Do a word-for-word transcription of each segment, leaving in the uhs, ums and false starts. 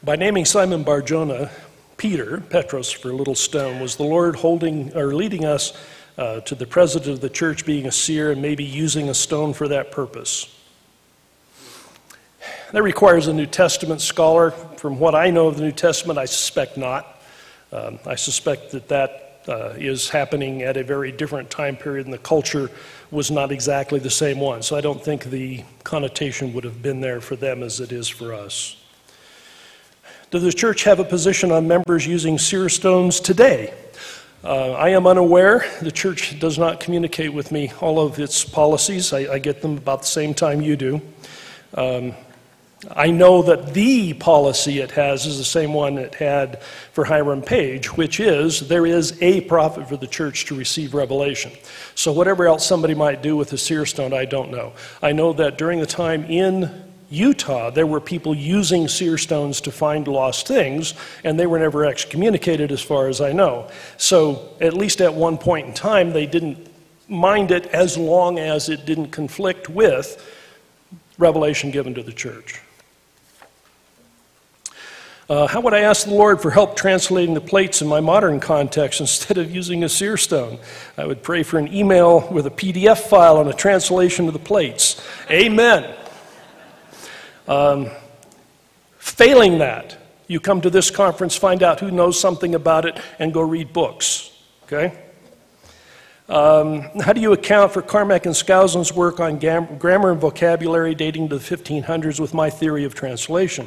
By naming Simon Bar-Jonah Peter, Petros for a little stone, was the Lord holding or leading us uh, to the president of the church being a seer and maybe using a stone for that purpose? That requires a New Testament scholar. From what I know of the New Testament, I suspect not. Um, I suspect that that uh, is happening at a very different time period, and the culture was not exactly the same one. So I don't think the connotation would have been there for them as it is for us. Does the church have a position on members using seer stones today? Uh, I am unaware. The church does not communicate with me all of its policies. I, I get them about the same time you do. Um, I know that the policy it has is the same one it had for Hiram Page, which is there is a prophet for the church to receive revelation. So whatever else somebody might do with the seer stone, I don't know. I know that during the time in Utah, there were people using seer stones to find lost things, and they were never excommunicated as far as I know. So at least at one point in time, they didn't mind it as long as it didn't conflict with revelation given to the church. Uh, how would I ask the Lord for help translating the plates in my modern context instead of using a seer stone? I would pray for an email with a P D F file on a translation of the plates. Amen. Um, failing that, you come to this conference, find out who knows something about it, and go read books. Okay? Um, how do you account for Carmack and Skousen's work on gam- grammar and vocabulary dating to the fifteen hundreds with my theory of translation?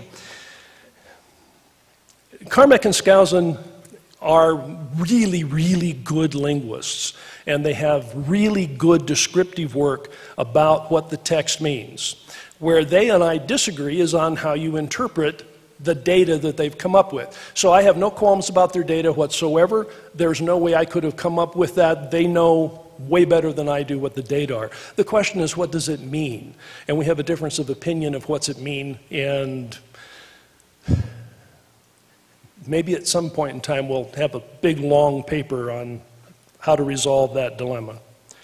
Carmack and Skousen are really, really good linguists, and they have really good descriptive work about what the text means. Where they and I disagree is on how you interpret the data that they've come up with. So I have no qualms about their data whatsoever. There's no way I could have come up with that. They know way better than I do what the data are. The question is, what does it mean? And we have a difference of opinion of what's it mean, and maybe at some point in time we'll have a big long paper on how to resolve that dilemma.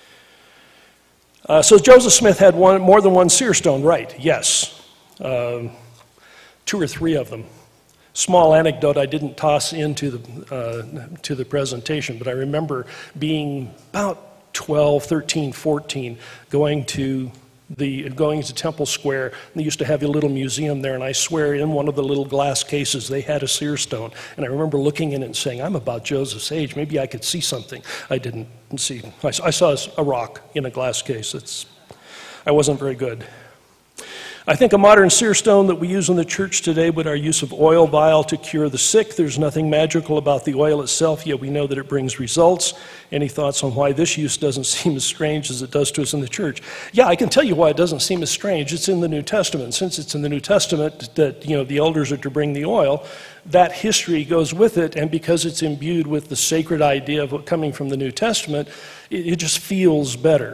Uh, so Joseph Smith had one, more than one seer stone, right? Yes. Uh, two or three of them. Small anecdote I didn't toss into the, uh, to the presentation, but I remember being about twelve, thirteen, fourteen, going to the going to Temple Square. And they used to have a little museum there, and I swear in one of the little glass cases they had a seer stone. And I remember looking in it and saying, I'm about Joseph's age, maybe I could see something. I didn't see. I, I saw a rock in a glass case. It's, I wasn't very good. I think a modern seer stone that we use in the church today would our use of oil vial to cure the sick. There's nothing magical about the oil itself, yet we know that it brings results. Any thoughts on why this use doesn't seem as strange as it does to us in the church? Yeah, I can tell you why it doesn't seem as strange. It's in the New Testament. Since it's in the New Testament that, you know, the elders are to bring the oil, that history goes with it, and because it's imbued with the sacred idea of what coming from the New Testament, it, it just feels better.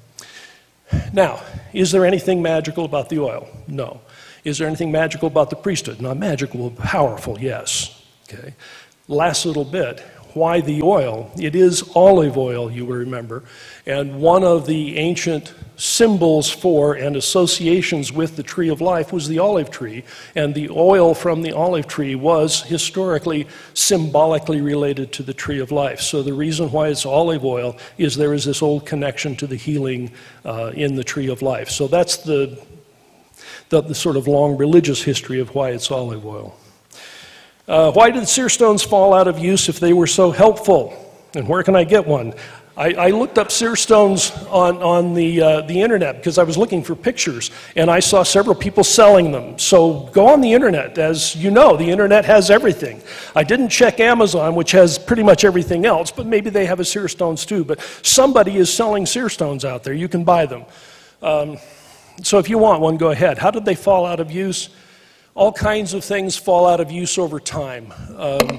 Now, is there anything magical about the oil? No. Is there anything magical about the priesthood? Not magical, but powerful, yes. Okay. Last little bit, why the oil? It is olive oil, you will remember, and one of the ancient symbols for and associations with the tree of life was the olive tree, and the oil from the olive tree was historically symbolically related to the tree of life. So the reason why it's olive oil is there is this old connection to the healing uh, in the tree of life. So that's the, the, the sort of long religious history of why it's olive oil. Uh, why did seer stones fall out of use if they were so helpful? And where can I get one? I, I looked up seer stones on, on the, uh, the internet because I was looking for pictures, and I saw several people selling them. So go on the internet. As you know, the internet has everything. I didn't check Amazon, which has pretty much everything else, but maybe they have a seer stones too. But somebody is selling seer stones out there. You can buy them. Um, so if you want one, go ahead. How did they fall out of use? All kinds of things fall out of use over time. Um,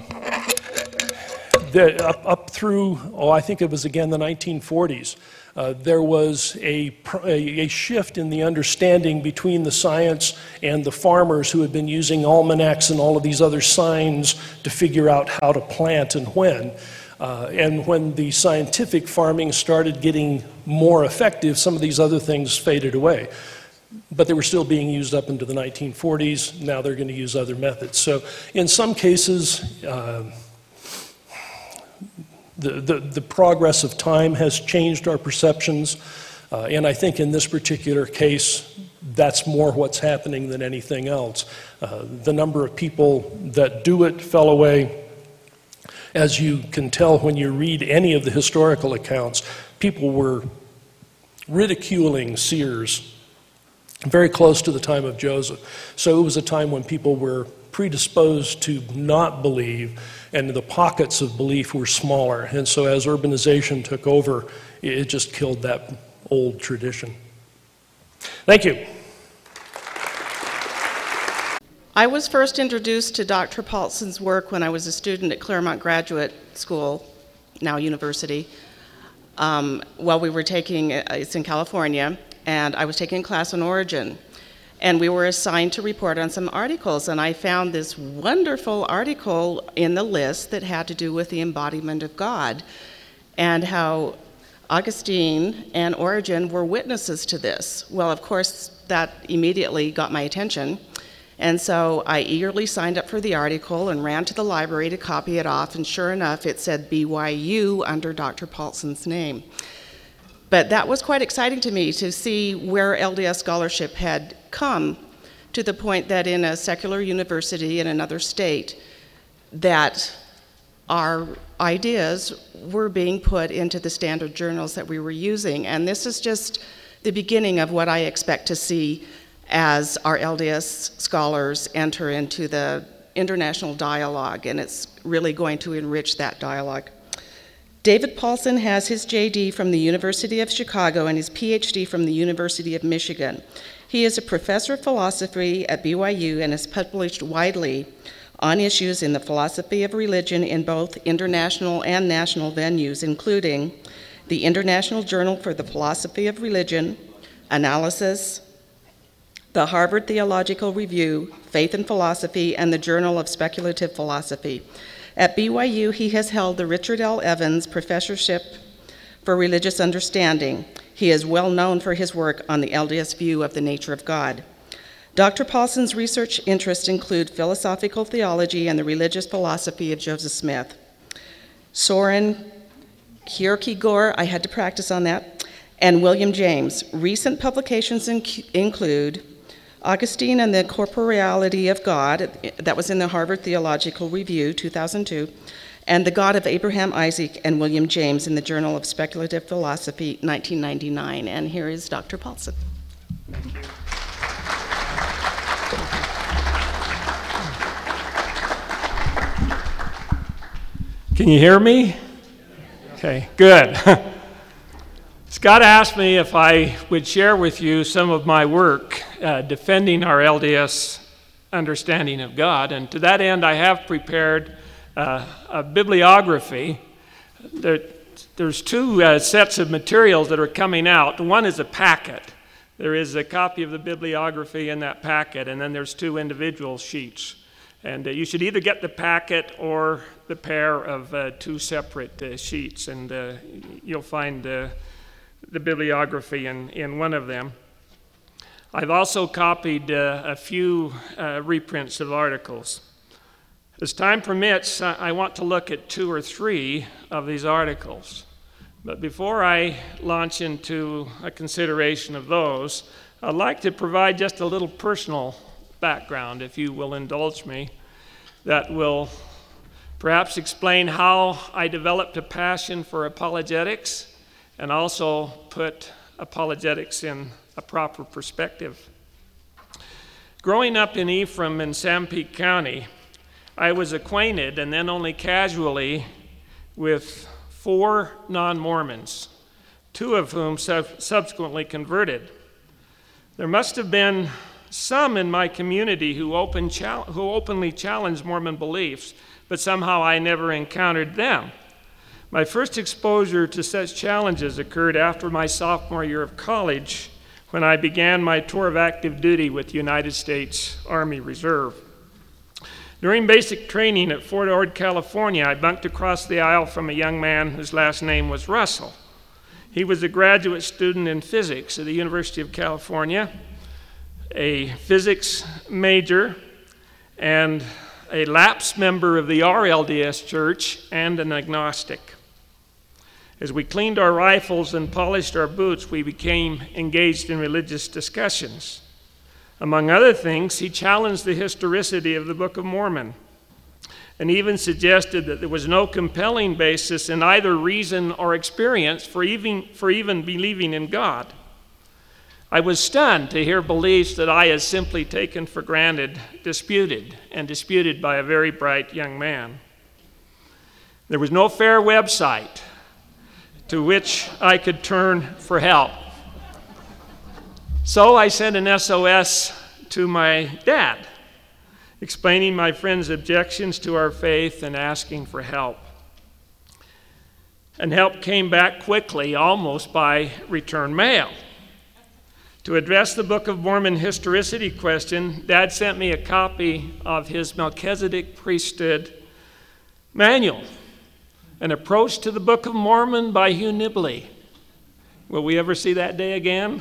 the, up, up through, oh, I think it was again the nineteen forties, uh, there was a, a, a shift in the understanding between the science and the farmers who had been using almanacs and all of these other signs to figure out how to plant and when. Uh, and when the scientific farming started getting more effective, some of these other things faded away. but they were still being used up into the nineteen forties. Now they're going to use other methods. So in some cases, uh, the, the, the progress of time has changed our perceptions. Uh, and I think in this particular case, that's more what's happening than anything else. Uh, the number of people that do it fell away. As you can tell when you read any of the historical accounts, people were ridiculing seers very close to the time of Joseph. So it was a time when people were predisposed to not believe, and the pockets of belief were smaller. And so as urbanization took over, it just killed that old tradition. Thank you. I was first introduced to Doctor Paulson's work when I was a student at Claremont Graduate School, now university, um, while we were taking, it's in California, and I was taking a class on origin. And we were assigned to report on some articles, and I found this wonderful article in the list that had to do with the embodiment of God, and how Augustine and Origen were witnesses to this. Well, of course, that immediately got my attention. And so I eagerly signed up for the article and ran to the library to copy it off, and sure enough, it said B Y U under Doctor Paulson's name. But that was quite exciting to me to see where L D S scholarship had come, to the point that in a secular university in another state, that our ideas were being put into the standard journals that we were using. And this is just the beginning of what I expect to see as our L D S scholars enter into the international dialogue, and it's really going to enrich that dialogue. David Paulson has his J D from the University of Chicago and his P H D from the University of Michigan. He is a professor of philosophy at B Y U and has published widely on issues in the philosophy of religion in both international and national venues, including the International Journal for the Philosophy of Religion, Analysis, the Harvard Theological Review, Faith and Philosophy, and the Journal of Speculative Philosophy. At B Y U, he has held the Richard L. Evans Professorship for Religious Understanding. He is well known for his work on the L D S view of the nature of God. Doctor Paulson's research interests include philosophical theology and the religious philosophy of Joseph Smith. Soren Kierkegaard, I had to practice on that, and William James. Recent publications inc- include Augustine and the Corporeality of God, that was in the Harvard Theological Review, two thousand two, and The God of Abraham, Isaac, and William James in the Journal of Speculative Philosophy, nineteen ninety-nine. And here is Doctor Paulson. Thank you. Can you hear me? Okay, good. Scott asked me if I would share with you some of my work uh, defending our L D S understanding of God, and to that end I have prepared uh, a bibliography. There, there's two uh, sets of materials that are coming out. One is a packet. There is a copy of the bibliography in that packet, and then there's two individual sheets. And uh, you should either get the packet or the pair of uh, two separate uh, sheets, and uh, you'll find uh, the bibliography in, in one of them. I've also copied uh, a few uh, reprints of articles. As time permits, I want to look at two or three of these articles. But before I launch into a consideration of those, I'd like to provide just a little personal background, if you will indulge me, that will perhaps explain how I developed a passion for apologetics and also put apologetics in a proper perspective. Growing up in Ephraim in Sanpete County, I was acquainted, and then only casually, with four non-Mormons, two of whom sub- subsequently converted. There must have been some in my community who, open chal- who openly challenged Mormon beliefs, but somehow I never encountered them. My first exposure to such challenges occurred after my sophomore year of college, when I began my tour of active duty with the United States Army Reserve. During basic training at Fort Ord, California, I bunked across the aisle from a young man whose last name was Russell. He was a graduate student in physics at the University of California, a physics major, and a lapsed member of the R L D S Church, and an agnostic. As we cleaned our rifles and polished our boots, we became engaged in religious discussions. Among other things, he challenged the historicity of the Book of Mormon, and even suggested that there was no compelling basis in either reason or experience for even, for even believing in God. I was stunned to hear beliefs that I had simply taken for granted disputed, and disputed by a very bright young man. There was no fair website to which I could turn for help. So I sent an S O S to my dad, explaining my friend's objections to our faith and asking for help. And help came back quickly, almost by return mail. To address the Book of Mormon historicity question, Dad sent me a copy of his Melchizedek priesthood manual, An Approach to the Book of Mormon by Hugh Nibley. Will we ever see that day again?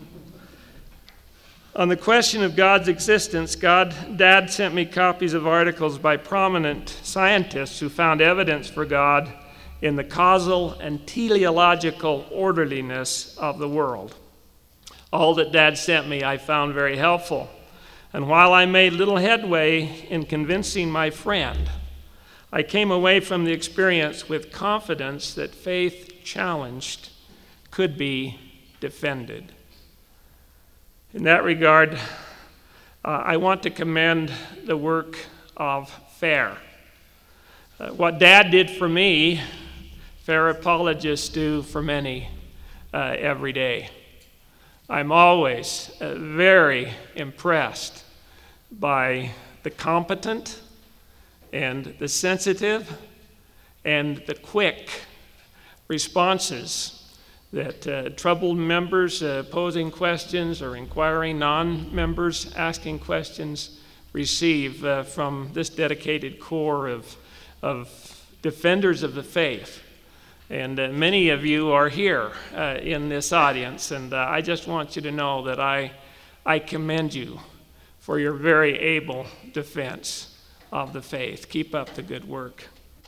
On the question of God's existence, God, Dad sent me copies of articles by prominent scientists who found evidence for God in the causal and teleological orderliness of the world. All that Dad sent me I found very helpful. And while I made little headway in convincing my friend, I came away from the experience with confidence that faith challenged could be defended. In that regard, uh, I want to commend the work of FAIR. Uh, what Dad did for me, FAIR apologists do for many uh, every day. I'm always uh, very impressed by the competent and the sensitive and the quick responses that uh, troubled members uh, posing questions or inquiring non-members asking questions receive uh, from this dedicated core of, of defenders of the faith. And uh, many of you are here uh, in this audience, and uh, I just want you to know that I, I commend you for your very able defense of the faith. Keep up the good work.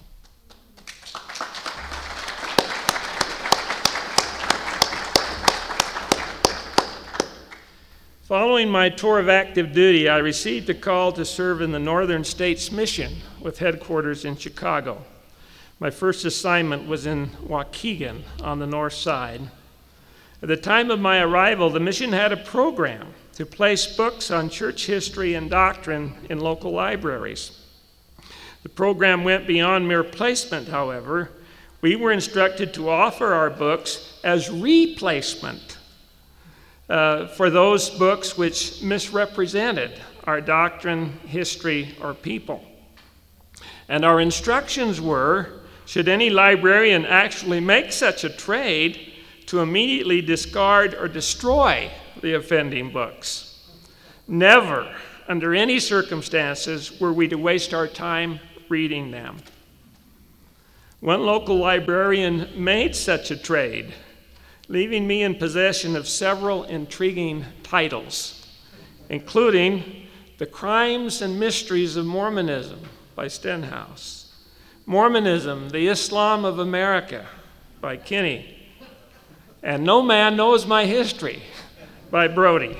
Following my tour of active duty, I received a call to serve in the Northern States Mission with headquarters in Chicago. My first assignment was in Waukegan on the north side. At the time of my arrival, the mission had a program to place books on church history and doctrine in local libraries. The program went beyond mere placement, however. We were instructed to offer our books as replacement uh, for those books which misrepresented our doctrine, history, or people. And our instructions were, should any librarian actually make such a trade, to immediately discard or destroy the offending books. Never, under any circumstances, were we to waste our time reading them. One local librarian made such a trade, leaving me in possession of several intriguing titles, including The Crimes and Mysteries of Mormonism by Stenhouse, Mormonism, the Islam of America by Kinney, and No Man Knows My History by Brody.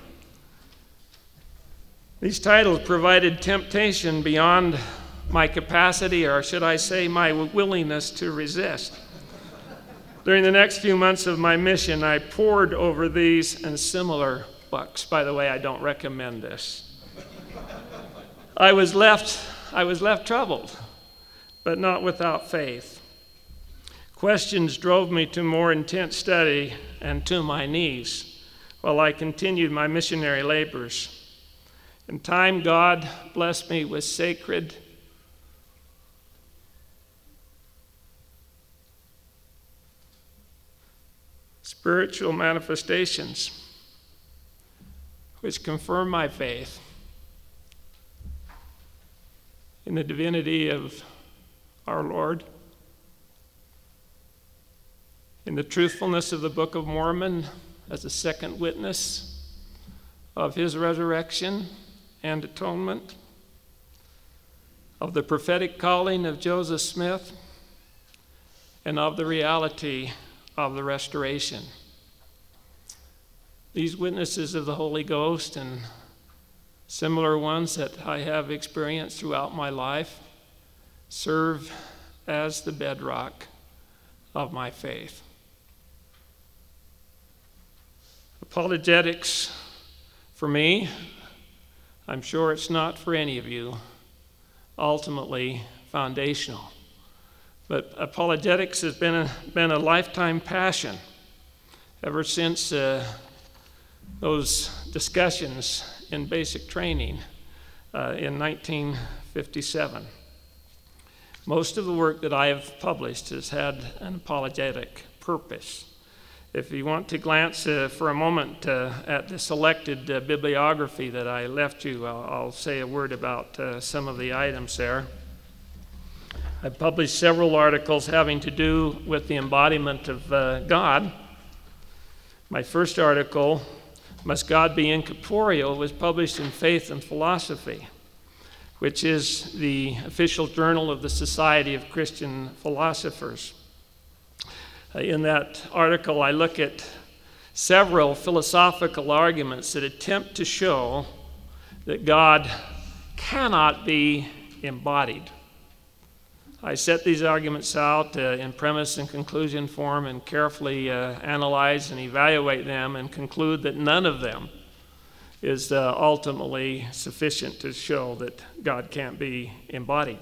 These titles provided temptation beyond my capacity, or should I say my willingness to resist. During the next few months of my mission, I pored over these and similar books. By the way, I don't recommend this. I was left, I was left troubled, but not without faith. Questions drove me to more intense study and to my knees while I continued my missionary labors. In time, God blessed me with sacred spiritual manifestations which confirm my faith in the divinity of our Lord, in the truthfulness of the Book of Mormon as a second witness of his resurrection and atonement, of the prophetic calling of Joseph Smith, and of the reality of the restoration. These witnesses of the Holy Ghost and similar ones that I have experienced throughout my life serve as the bedrock of my faith. Apologetics, for me, I'm sure it's not for any of you, ultimately foundational. But apologetics has been a, been a lifetime passion ever since uh, those discussions in basic training uh, in nineteen fifty-seven. Most of the work that I have published has had an apologetic purpose. If you want to glance uh, for a moment uh, at the selected uh, bibliography that I left you, I'll, I'll say a word about uh, some of the items there. I've published several articles having to do with the embodiment of uh, God. My first article, Must God Be Incorporeal, was published in Faith and Philosophy, which is the official journal of the Society of Christian Philosophers. Uh, in that article, I look at several philosophical arguments that attempt to show that God cannot be embodied. I set these arguments out uh, in premise and conclusion form and carefully uh, analyze and evaluate them and conclude that none of them is uh, ultimately sufficient to show that God can't be embodied.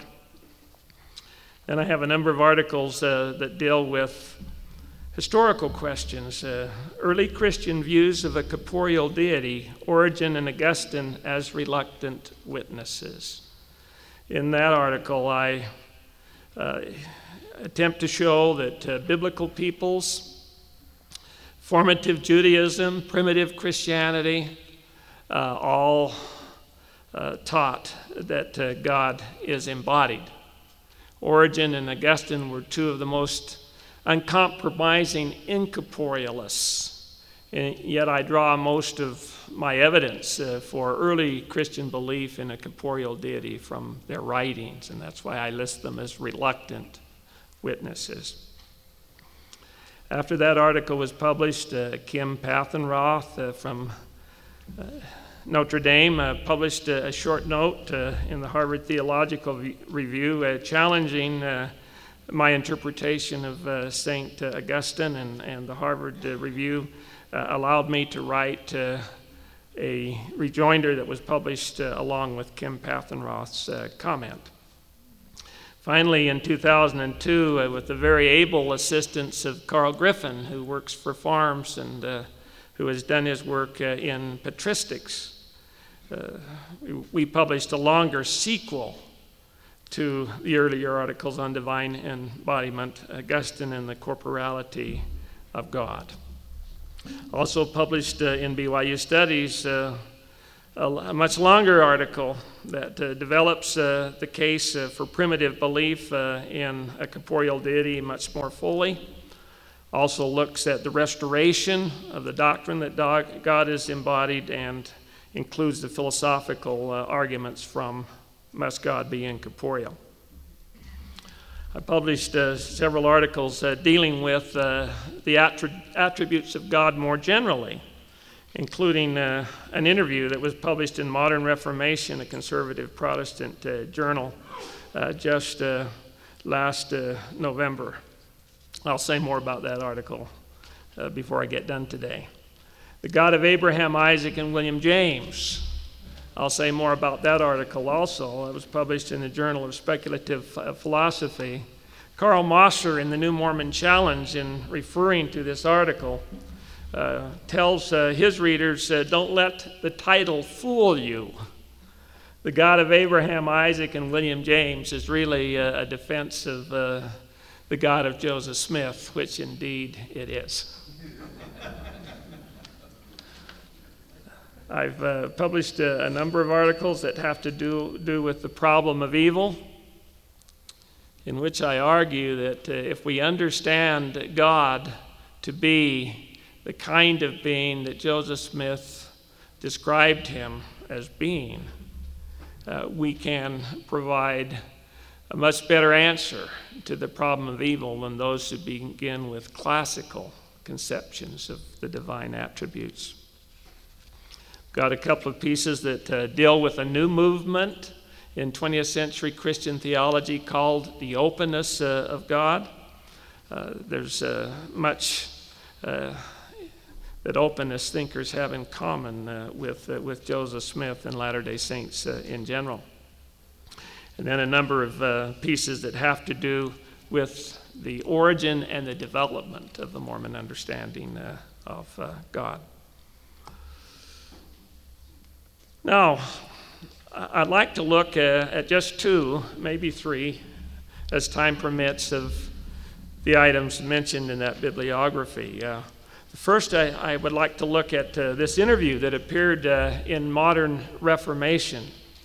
Then I have a number of articles uh, that deal with historical questions, uh, early Christian views of a corporeal deity, Origen and Augustine as reluctant witnesses. In that article, I uh, attempt to show that uh, biblical peoples, formative Judaism, primitive Christianity, uh, all uh, taught that uh, God is embodied. Origen and Augustine were two of the most uncompromising incorporealists, and yet I draw most of my evidence uh, for early Christian belief in a corporeal deity from their writings, and that's why I list them as reluctant witnesses. After that article was published, uh, Kim Pathenroth uh, from uh, Notre Dame uh, published a, a short note uh, in the Harvard Theological Re- Review uh, challenging uh, my interpretation of uh, Saint Augustine, and, and the Harvard uh, Review uh, allowed me to write uh, a rejoinder that was published uh, along with Kim Pathenroth's uh, comment. Finally, in two thousand two, uh, with the very able assistance of Carl Griffin, who works for Farms and uh, who has done his work uh, in patristics, uh, we, we published a longer sequel to the earlier articles on divine embodiment, Augustine and the corporality of God. Also published uh, in B Y U Studies uh, a, a much longer article that uh, develops uh, the case uh, for primitive belief uh, in a corporeal deity much more fully. Also looks at the restoration of the doctrine that God is embodied and includes the philosophical uh, arguments from Must God Be Incorporeal. I published uh, several articles uh, dealing with uh, the attri- attributes of God more generally, including uh, an interview that was published in Modern Reformation, a conservative Protestant uh, journal, uh, just uh, last uh, November. I'll say more about that article uh, before I get done today. The God of Abraham, Isaac, and William James. I'll say more about that article also. It was published in the Journal of Speculative Philosophy. Karl Mosser in the New Mormon Challenge, in referring to this article, uh, tells uh, his readers, uh, don't let the title fool you. The God of Abraham, Isaac, and William James is really uh, a defense of uh, the God of Joseph Smith, which indeed it is. I've uh, published a, a number of articles that have to do, do with the problem of evil, in which I argue that uh, if we understand God to be the kind of being that Joseph Smith described him as being, uh, we can provide a much better answer to the problem of evil than those who begin with classical conceptions of the divine attributes. Got a couple of pieces that uh, deal with a new movement in twentieth century Christian theology called the openness uh, of God. Uh, there's uh, much uh, that openness thinkers have in common uh, with, uh, with Joseph Smith and Latter-day Saints uh, in general. And then a number of uh, pieces that have to do with the origin and the development of the Mormon understanding uh, of uh, God. Now, I'd like to look uh, at just two, maybe three, as time permits, of the items mentioned in that bibliography. Uh, first, I, I would like to look at uh, this interview that appeared uh, in Modern Reformation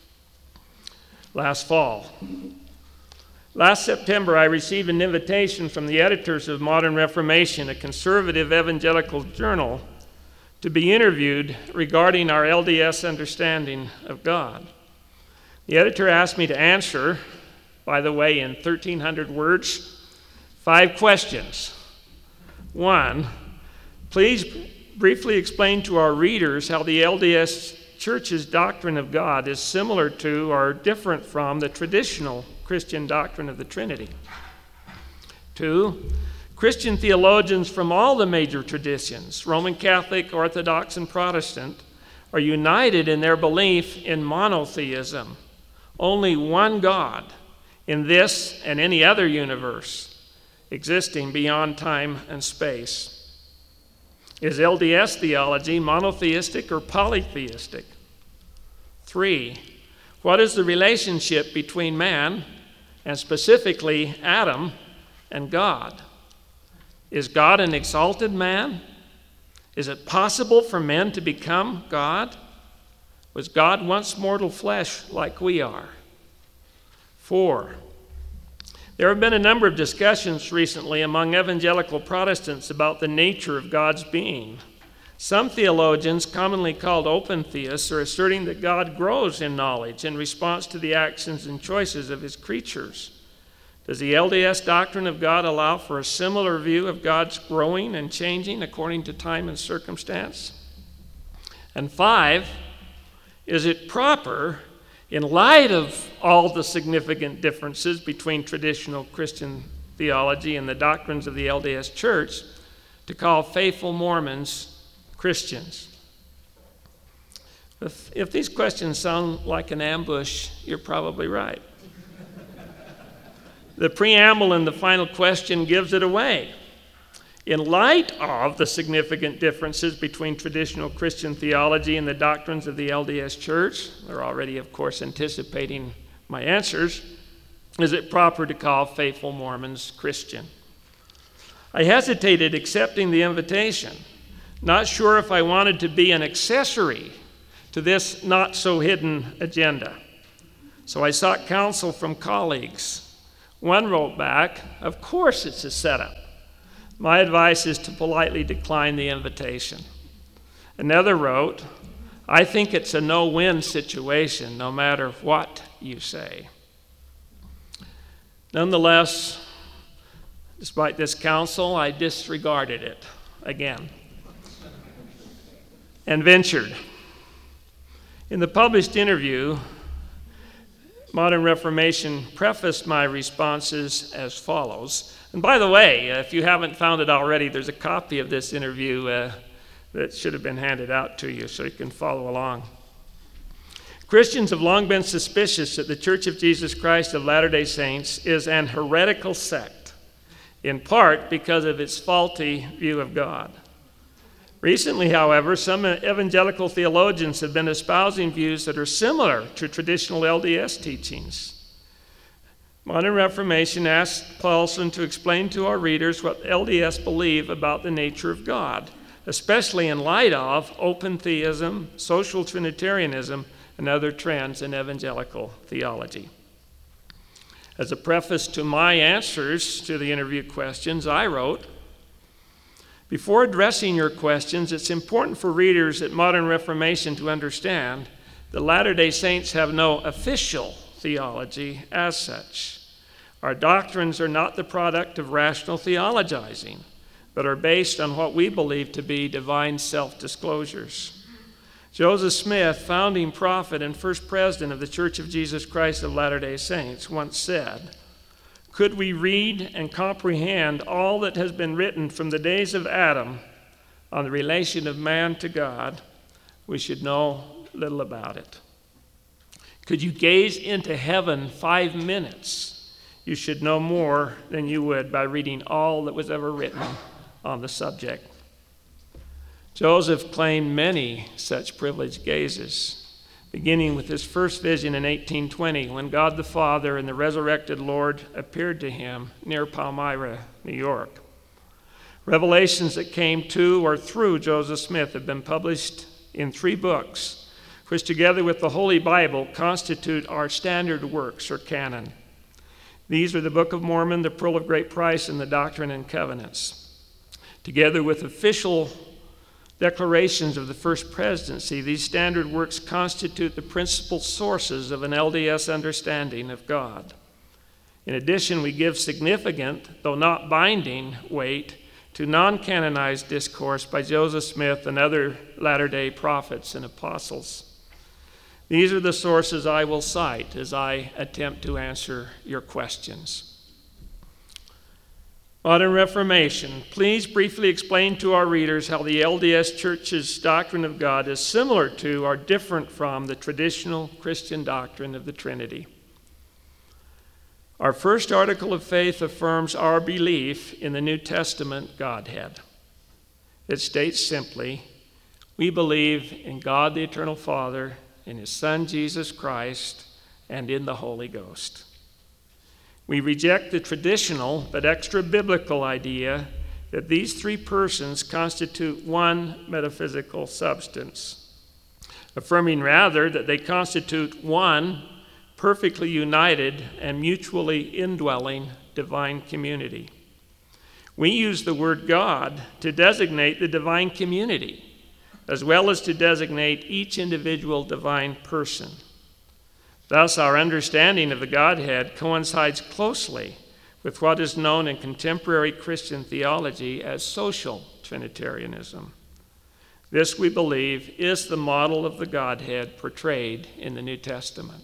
last fall. Last September, I received an invitation from the editors of Modern Reformation, a conservative evangelical journal, to be interviewed regarding our L D S understanding of God. The editor asked me to answer, by the way, in thirteen hundred words, five questions. One, please briefly explain to our readers how the L D S Church's doctrine of God is similar to or different from the traditional Christian doctrine of the Trinity. Two, Christian theologians from all the major traditions, Roman Catholic, Orthodox, and Protestant, are united in their belief in monotheism, only one God in this and any other universe existing beyond time and space. Is L D S theology monotheistic or polytheistic? Three, what is the relationship between man, and specifically Adam, and God? Is God an exalted man? Is it possible for men to become God? Was God once mortal flesh like we are? Four, there have been a number of discussions recently among evangelical Protestants about the nature of God's being. Some theologians, commonly called open theists, are asserting that God grows in knowledge in response to the actions and choices of his creatures. Does the L D S doctrine of God allow for a similar view of God's growing and changing according to time and circumstance? And five, is it proper, in light of all the significant differences between traditional Christian theology and the doctrines of the L D S Church, to call faithful Mormons Christians? If, if these questions sound like an ambush, you're probably right. The preamble in the final question gives it away. In light of the significant differences between traditional Christian theology and the doctrines of the L D S Church, they're already, of course, anticipating my answers, is it proper to call faithful Mormons Christian? I hesitated accepting the invitation, not sure if I wanted to be an accessory to this not-so-hidden agenda. So I sought counsel from colleagues. One wrote back, "Of course it's a setup. My advice is to politely decline the invitation." Another wrote, "I think it's a no-win situation, no matter what you say." Nonetheless, despite this counsel, I disregarded it again and ventured. In the published interview, Modern Reformation prefaced my responses as follows. And by the way, if you haven't found it already, there's a copy of this interview uh, that should have been handed out to you so you can follow along. Christians have long been suspicious that the Church of Jesus Christ of Latter-day Saints is an heretical sect, in part because of its faulty view of God. Recently, however, some evangelical theologians have been espousing views that are similar to traditional L D S teachings. Modern Reformation asked Paulson to explain to our readers what L D S believe about the nature of God, especially in light of open theism, social Trinitarianism, and other trends in evangelical theology. As a preface to my answers to the interview questions, I wrote, Before addressing your questions, it's important for readers at Modern Reformation to understand that Latter-day Saints have no official theology as such. Our doctrines are not the product of rational theologizing, but are based on what we believe to be divine self-disclosures. Joseph Smith, founding prophet and first president of the Church of Jesus Christ of Latter-day Saints, once said, "Could we read and comprehend all that has been written from the days of Adam on the relation of man to God, we should know little about it. Could you gaze into heaven five minutes, you should know more than you would by reading all that was ever written on the subject." Joseph claimed many such privileged gazes, beginning with his first vision in eighteen twenty, when God the Father and the resurrected Lord appeared to him near Palmyra, New York. Revelations that came to or through Joseph Smith have been published in three books, which together with the Holy Bible constitute our standard works or canon. These are the Book of Mormon, the Pearl of Great Price, and the Doctrine and Covenants. Together with official declarations of the First Presidency, these standard works constitute the principal sources of an L D S understanding of God. In addition, we give significant, though not binding, weight to non-canonized discourse by Joseph Smith and other latter-day prophets and apostles. These are the sources I will cite as I attempt to answer your questions. Modern Reformation. Please briefly explain to our readers how the L D S Church's doctrine of God is similar to or different from the traditional Christian doctrine of the Trinity. Our first article of faith affirms our belief in the New Testament Godhead. It states simply, we believe in God the Eternal Father, in His Son Jesus Christ, and in the Holy Ghost. We reject the traditional but extra-biblical idea that these three persons constitute one metaphysical substance, affirming rather that they constitute one perfectly united and mutually indwelling divine community. We use the word God to designate the divine community, as well as to designate each individual divine person. Thus, our understanding of the Godhead coincides closely with what is known in contemporary Christian theology as social Trinitarianism. This, we believe, is the model of the Godhead portrayed in the New Testament.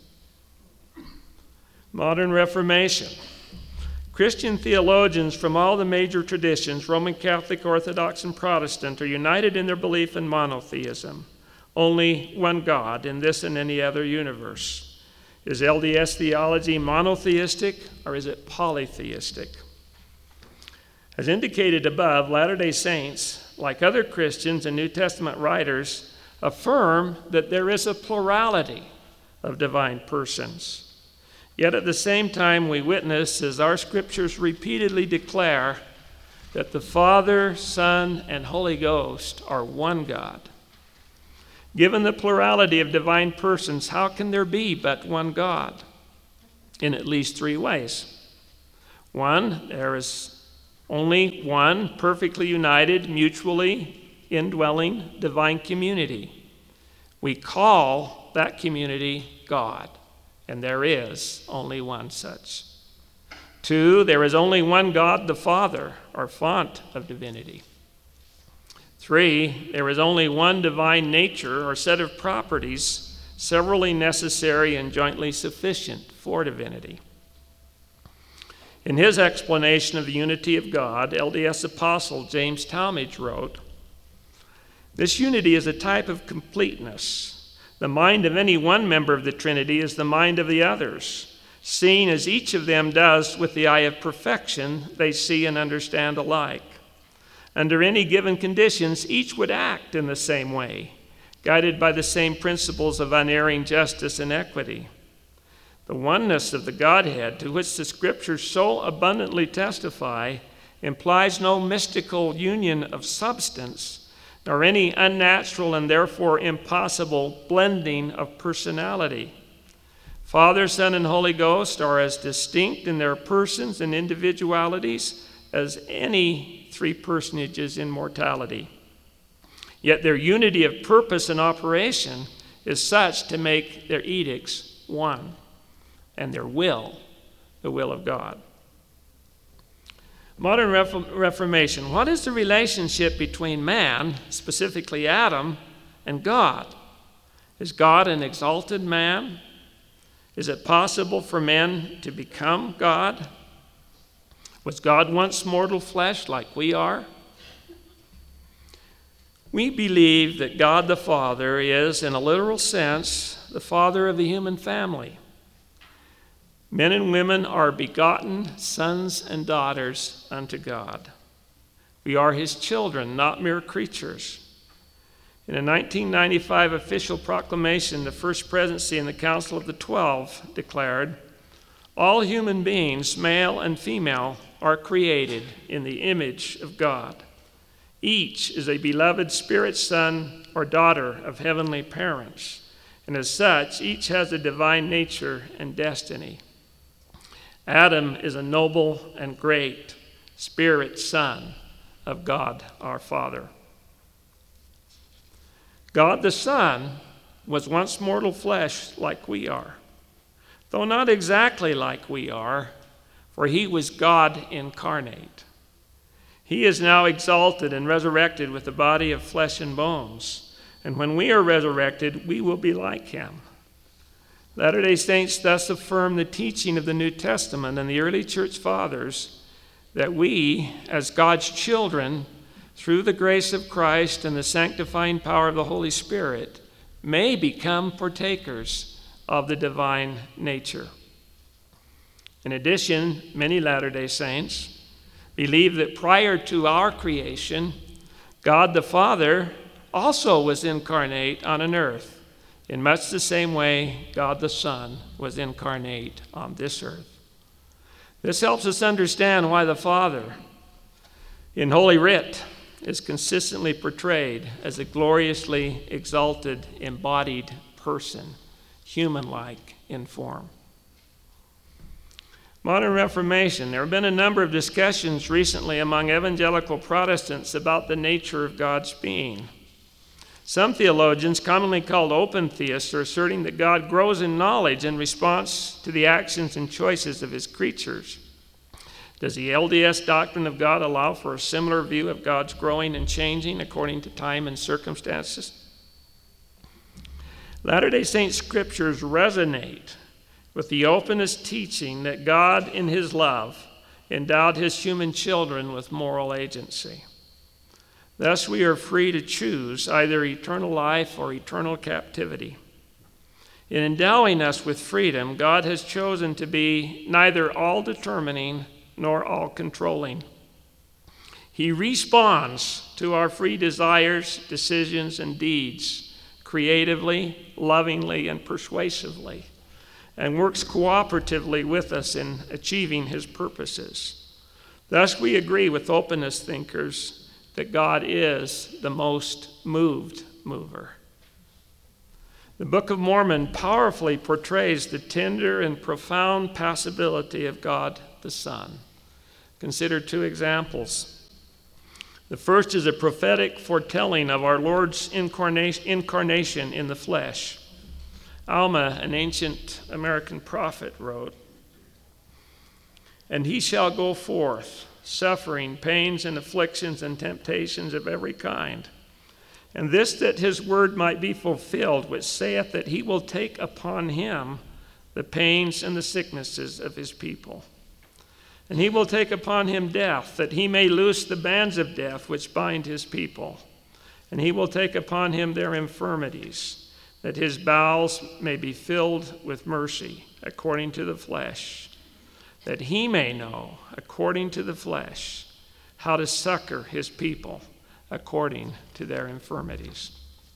Modern Reformation. Christian theologians from all the major traditions, Roman Catholic, Orthodox, and Protestant, are united in their belief in monotheism, only one God in this and any other universe. Is L D S theology monotheistic or is it polytheistic? As indicated above, Latter-day Saints, like other Christians and New Testament writers, affirm that there is a plurality of divine persons. Yet at the same time, we witness as our scriptures repeatedly declare that the Father, Son, and Holy Ghost are one God. Given the plurality of divine persons, how can there be but one God? In at least three ways. One, there is only one perfectly united, mutually indwelling divine community. We call that community God, and there is only one such. Two, there is only one God the Father, or font of divinity. Three, there is only one divine nature or set of properties, severally necessary and jointly sufficient for divinity. In his explanation of the unity of God, L D S apostle James Talmage wrote, "This unity is a type of completeness. The mind of any one member of the Trinity is the mind of the others. Seeing as each of them does with the eye of perfection, they see and understand alike. Under any given conditions, each would act in the same way, guided by the same principles of unerring justice and equity. The oneness of the Godhead, to which the Scriptures so abundantly testify, implies no mystical union of substance, nor any unnatural and therefore impossible blending of personality. Father, Son, and Holy Ghost are as distinct in their persons and individualities as any three personages in mortality. Yet their unity of purpose and operation is such to make their edicts one, and their will the will of God. Modern Reformation. What is the relationship between man, specifically Adam, and God? Is God an exalted man? Is it possible for men to become God? Was God once mortal flesh like we are? We believe that God the Father is, in a literal sense, the father of the human family. Men and women are begotten sons and daughters unto God. We are his children, not mere creatures. In a nineteen ninety-five official proclamation, the First Presidency and the Council of the Twelve declared, "All human beings, male and female, are created in the image of God. Each is a beloved spirit son or daughter of heavenly parents, and as such, each has a divine nature and destiny. Adam is a noble and great spirit son of God our Father." God the Son was once mortal flesh like we are, though not exactly like we are, for he was God incarnate. He is now exalted and resurrected with a body of flesh and bones, and when we are resurrected, we will be like him. Latter-day Saints thus affirm the teaching of the New Testament and the early church fathers that we, as God's children, through the grace of Christ and the sanctifying power of the Holy Spirit, may become partakers of the divine nature. In addition, many Latter-day Saints believe that prior to our creation, God the Father also was incarnate on an earth, in much the same way God the Son was incarnate on this earth. This helps us understand why the Father, in Holy Writ, is consistently portrayed as a gloriously exalted, embodied person, human-like in form. Modern Reformation. There have been a number of discussions recently among evangelical Protestants about the nature of God's being. Some theologians, commonly called open theists, are asserting that God grows in knowledge in response to the actions and choices of his creatures. Does the L D S doctrine of God allow for a similar view of God's growing and changing according to time and circumstances? Latter-day Saint scriptures resonate with the openest teaching that God, in his love, endowed his human children with moral agency. Thus, we are free to choose either eternal life or eternal captivity. In endowing us with freedom, God has chosen to be neither all-determining nor all-controlling. He responds to our free desires, decisions, and deeds creatively, lovingly, and persuasively, and works cooperatively with us in achieving his purposes. Thus, we agree with openist thinkers that God is the most moved mover. The Book of Mormon powerfully portrays the tender and profound passibility of God the Son. Consider two examples. The first is a prophetic foretelling of our Lord's incarnation in the flesh. Alma, an ancient American prophet, wrote, "And he shall go forth, suffering pains and afflictions and temptations of every kind. And this that his word might be fulfilled, which saith that he will take upon him the pains and the sicknesses of his people. And he will take upon him death, that he may loose the bands of death which bind his people. And he will take upon him their infirmities, that his bowels may be filled with mercy, according to the flesh, that he may know, according to the flesh, how to succor his people, according to their infirmities."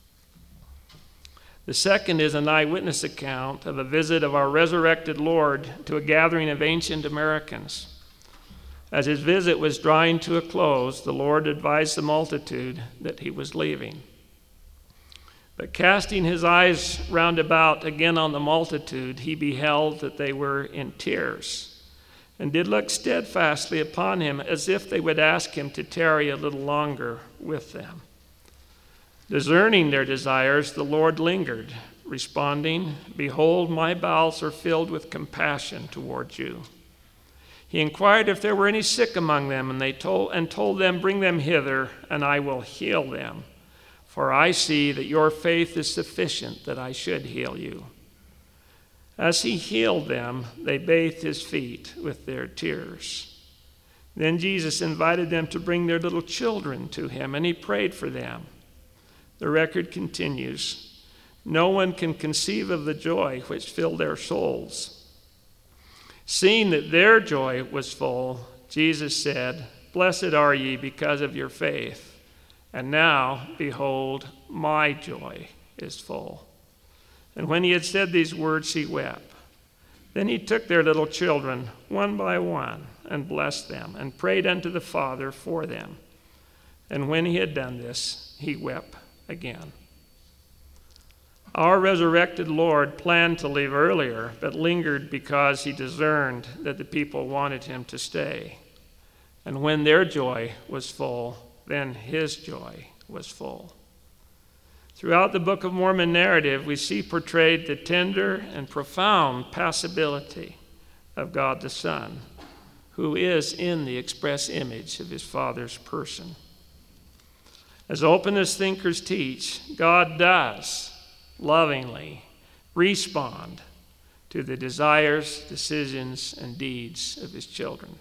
The second is an eyewitness account of a visit of our resurrected Lord to a gathering of ancient Americans. As his visit was drawing to a close, the Lord advised the multitude that he was leaving. But casting his eyes round about again on the multitude, he beheld that they were in tears, and did look steadfastly upon him, as if they would ask him to tarry a little longer with them. Discerning their desires, the Lord lingered, responding, "Behold, my bowels are filled with compassion toward you." He inquired if there were any sick among them, and they told and told them, "Bring them hither, and I will heal them. For I see that your faith is sufficient that I should heal you." As he healed them, they bathed his feet with their tears. Then Jesus invited them to bring their little children to him, and he prayed for them. The record continues. No one can conceive of the joy which filled their souls. Seeing that their joy was full, Jesus said, "Blessed are ye because of your faith. And now, behold, my joy is full." And when he had said these words, he wept. Then he took their little children, one by one, and blessed them, and prayed unto the Father for them. And when he had done this, he wept again. Our resurrected Lord planned to leave earlier, but lingered because he discerned that the people wanted him to stay. And when their joy was full, then his joy was full. Throughout the Book of Mormon narrative, we see portrayed the tender and profound passibility of God the Son, who is in the express image of his Father's person. As openist thinkers teach, God does lovingly respond to the desires, decisions, and deeds of his children.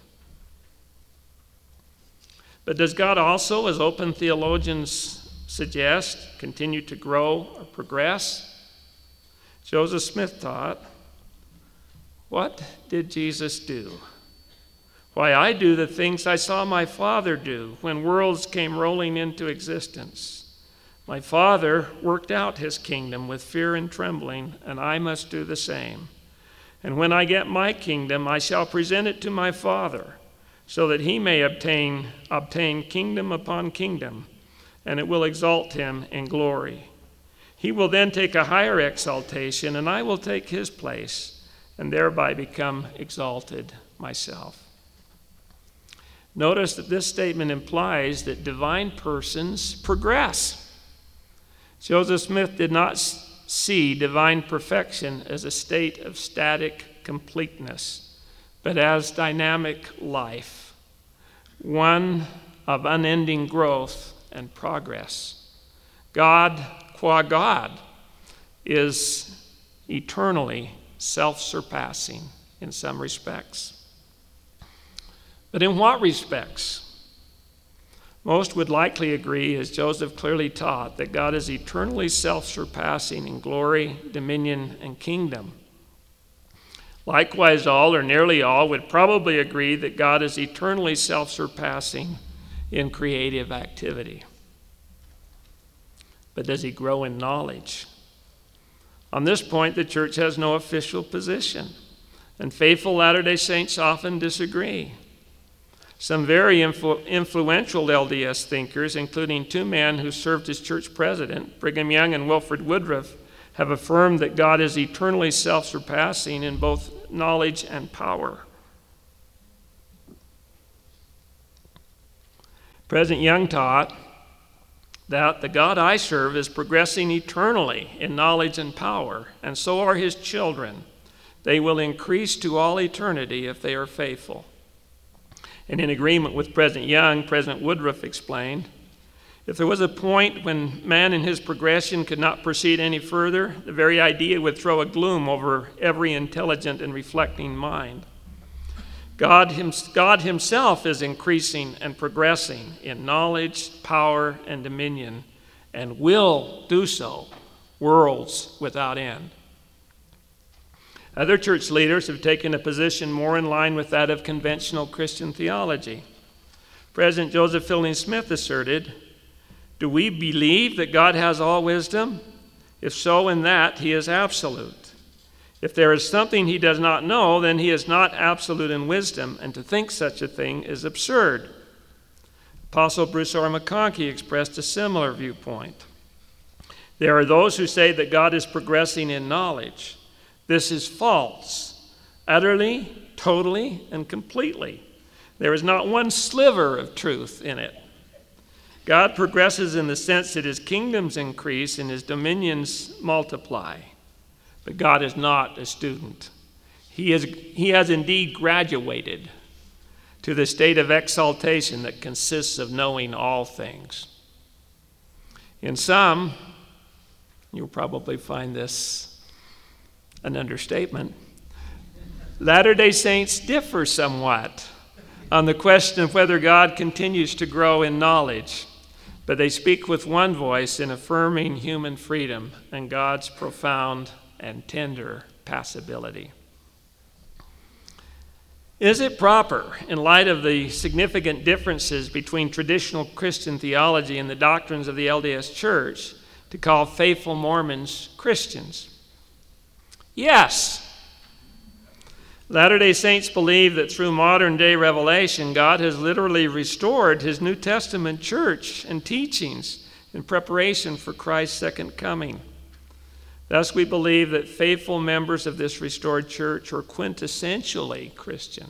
But does God also, as open theologians suggest, continue to grow or progress? Joseph Smith taught, "What did Jesus do? Why, I do the things I saw my Father do when worlds came rolling into existence. My Father worked out his kingdom with fear and trembling, and I must do the same. And when I get my kingdom, I shall present it to my Father, so that he may obtain, obtain kingdom upon kingdom, and it will exalt him in glory. He will then take a higher exaltation, and I will take his place, and thereby become exalted myself." Notice that this statement implies that divine persons progress. Joseph Smith did not see divine perfection as a state of static completeness, but as dynamic life, one of unending growth and progress. God, qua God, is eternally self-surpassing in some respects. But in what respects? Most would likely agree, as Joseph clearly taught, that God is eternally self-surpassing in glory, dominion, and kingdom. Likewise, all or nearly all would probably agree that God is eternally self-surpassing in creative activity. But does he grow in knowledge? On this point, the church has no official position, and faithful Latter-day Saints often disagree. Some very influ- influential L D S thinkers, including two men who served as church president, Brigham Young and Wilford Woodruff, have affirmed that God is eternally self-surpassing in both knowledge and power. President Young taught that the God I serve is progressing eternally in knowledge and power, and so are his children. They will increase to all eternity if they are faithful. And in agreement with President Young, President Woodruff explained, if there was a point when man in his progression could not proceed any further, the very idea would throw a gloom over every intelligent and reflecting mind. God, him, God himself is increasing and progressing in knowledge, power, and dominion, and will do so, worlds without end. Other church leaders have taken a position more in line with that of conventional Christian theology. President Joseph Fielding Smith asserted, "Do we believe that God has all wisdom? If so, in that he is absolute. If there is something he does not know, then he is not absolute in wisdom, and to think such a thing is absurd." Apostle Bruce R. McConkie expressed a similar viewpoint. There are those who say that God is progressing in knowledge. This is false. Utterly totally and completely. There is not one sliver of truth in it. God progresses in the sense that his kingdoms increase and his dominions multiply. But God is not a student. He, is, he has indeed graduated to the state of exaltation that consists of knowing all things. In some, you'll probably find this an understatement, Latter-day Saints differ somewhat on the question of whether God continues to grow in knowledge, but they speak with one voice in affirming human freedom and God's profound and tender passibility. Is it proper, in light of the significant differences between traditional Christian theology and the doctrines of the L D S Church, to call faithful Mormons Christians? Yes. Latter-day Saints believe that through modern-day revelation, God has literally restored his New Testament church and teachings in preparation for Christ's second coming. Thus, we believe that faithful members of this restored church are quintessentially Christian.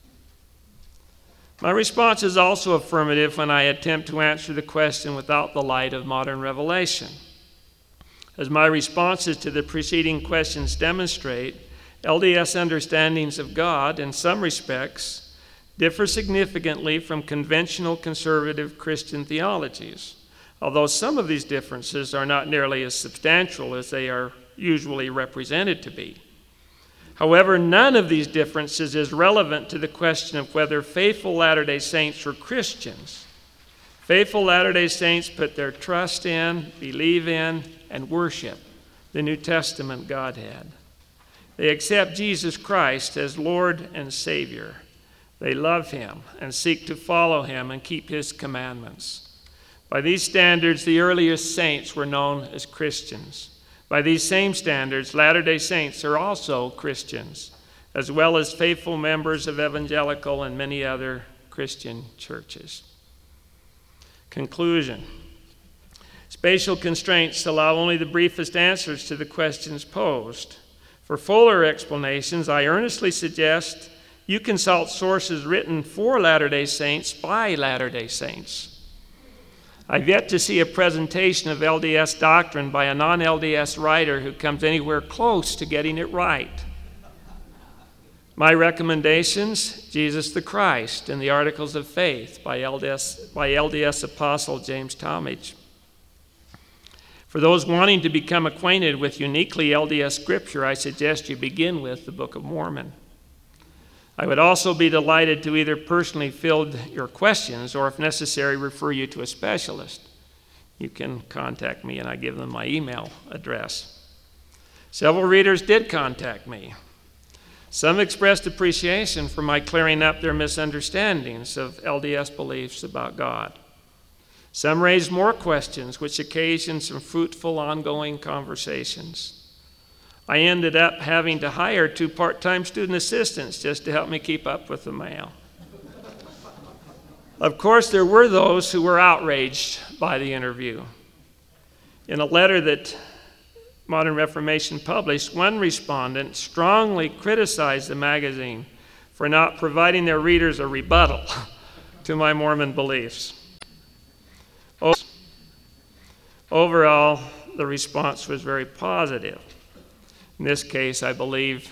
My response is also affirmative when I attempt to answer the question without the light of modern revelation. As my responses to the preceding questions demonstrate, L D S understandings of God, in some respects, differ significantly from conventional conservative Christian theologies, although some of these differences are not nearly as substantial as they are usually represented to be. However, none of these differences is relevant to the question of whether faithful Latter-day Saints are Christians. Faithful Latter-day Saints put their trust in, believe in, and worship the New Testament Godhead. They accept Jesus Christ as Lord and Savior. They love him and seek to follow him and keep his commandments. By these standards, the earliest saints were known as Christians. By these same standards, Latter-day Saints are also Christians, as well as faithful members of evangelical and many other Christian churches. Conclusion. Spatial constraints allow only the briefest answers to the questions posed. For fuller explanations, I earnestly suggest you consult sources written for Latter-day Saints by Latter-day Saints. I've yet to see a presentation of L D S doctrine by a non-L D S writer who comes anywhere close to getting it right. My recommendations, Jesus the Christ and the Articles of Faith by L D S, by L D S Apostle James Talmage. For those wanting to become acquainted with uniquely L D S scripture, I suggest you begin with the Book of Mormon. I would also be delighted to either personally field your questions or, if necessary, refer you to a specialist. You can contact me and I give them my email address. Several readers did contact me. Some expressed appreciation for my clearing up their misunderstandings of L D S beliefs about God. Some raised more questions, which occasioned some fruitful ongoing conversations. I ended up having to hire two part-time student assistants just to help me keep up with the mail. Of course, there were those who were outraged by the interview. In a letter that Modern Reformation published, one respondent strongly criticized the magazine for not providing their readers a rebuttal to my Mormon beliefs. Overall, the response was very positive. In this case, I believe